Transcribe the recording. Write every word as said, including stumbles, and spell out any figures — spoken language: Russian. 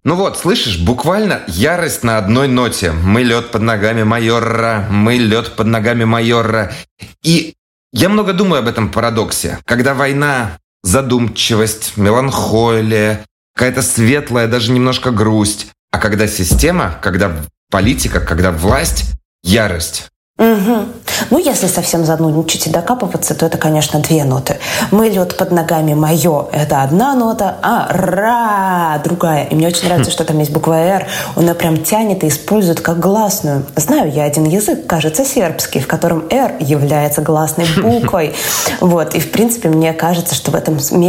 Ну вот, слышишь, буквально ярость на одной ноте. Мы лед под ногами майора, мы лед под ногами майора. И я много думаю об этом парадоксе. Когда война, задумчивость, меланхолия, какая-то светлая, даже немножко грусть. А когда система, когда политика, когда власть, ярость. Угу. Ну, если совсем занудничать и докапываться, то это, конечно, две ноты. «Мы лед под ногами мое» — это одна нота, а «ра» — другая. И мне очень нравится, что там есть буква «р». Он ее прям тянет и использует как гласную. Знаю я один язык, кажется, сербский, в котором «р» является гласной буквой. Вот. И, в принципе, мне кажется, что в этом